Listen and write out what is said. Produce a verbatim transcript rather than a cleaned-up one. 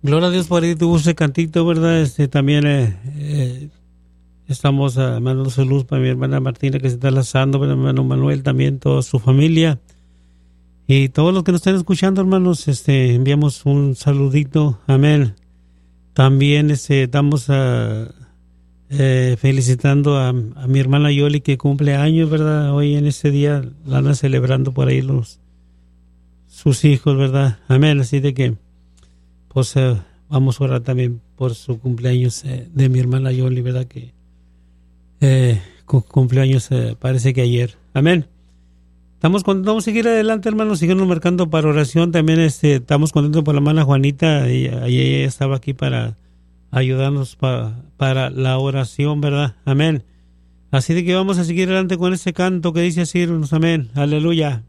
Gloria a Dios, por ahí tuvo ese cantito, ¿verdad? Este, también eh, eh, estamos uh, mandando salud para mi hermana Martina que se está lanzando, para mi hermano Manuel también, toda su familia. Y todos los que nos estén escuchando, hermanos, este, enviamos un saludito. Amén. También este, estamos uh, eh, felicitando a, a mi hermana Yoli que cumple años, ¿verdad? Hoy en este día la andan celebrando por ahí los sus hijos, ¿verdad? Amén. Así de que pues eh, vamos a orar también por su cumpleaños eh, de mi hermana Yoli, ¿verdad? Que eh, cumpleaños eh, parece que ayer. Amén. Estamos contentos, vamos a seguir adelante, hermanos, sigamos marcando para oración. También este, estamos contentos por la hermana Juanita, y ella estaba aquí para ayudarnos pa, para la oración, ¿verdad? Amén. Así de que vamos a seguir adelante con este canto que dice así, amén, aleluya.